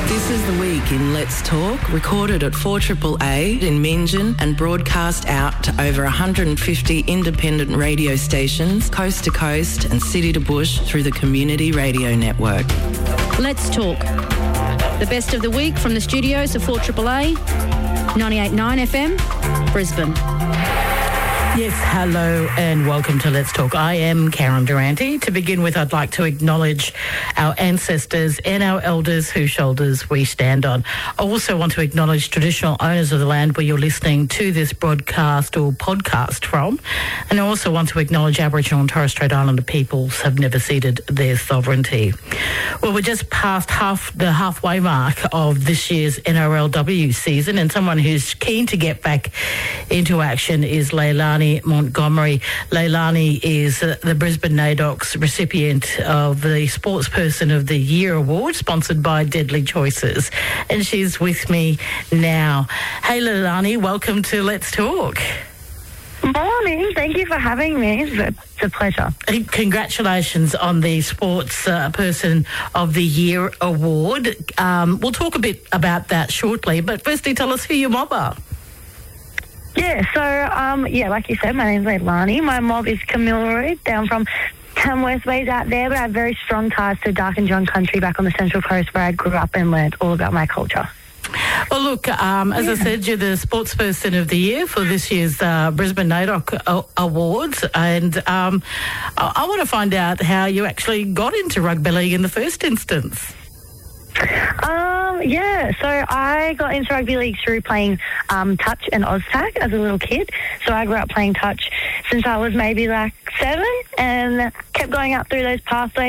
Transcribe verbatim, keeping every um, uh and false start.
This is the week in Let's Talk, recorded at four A A A in Meanjin and broadcast out to over one hundred fifty independent radio stations, coast to coast and city to bush through the Community Radio Network. Let's Talk. The best of the week from the studios of four A A A, ninety-eight point nine F M, Brisbane. Yes, hello and welcome to Let's Talk. I am Karen Durante. To begin with, I'd like to acknowledge our ancestors and our elders whose shoulders we stand on. I also want to acknowledge traditional owners of the land where you're listening to this broadcast or podcast from. And I also want to acknowledge Aboriginal and Torres Strait Islander peoples have never ceded their sovereignty. Well, we're just past half the halfway mark of this year's N R L W season, and someone who's keen to get back into action is Leilani Montgomery. Leilani is uh, the Brisbane NAIDOC's recipient of the Sportsperson of the Year award, sponsored by Deadly Choices, and she's with me now. Hey Leilani, welcome to Let's Talk. Morning. Thank you for having me. It's a pleasure. Congratulations on the Sports uh, Person of the Year award. Um, we'll talk a bit about that shortly, but firstly tell us who your mob are. Yeah, so, um, yeah, like you said, my name's Leilani. My mob is Camilla Reid, down from Tamworth ways out there, but I have very strong ties to Dark and John country back on the Central Coast where I grew up and learned all about my culture. Well, look, um, as yeah. I said, you're the Sportsperson of the Year for this year's uh, Brisbane NAIDOC Awards, and um, I, I want to find out how you actually got into rugby league in the first instance. Um, yeah, so I got into rugby league through playing um, touch and Oztag as a little kid. So I grew up playing touch since I was maybe like seven and kept going up through those pathways.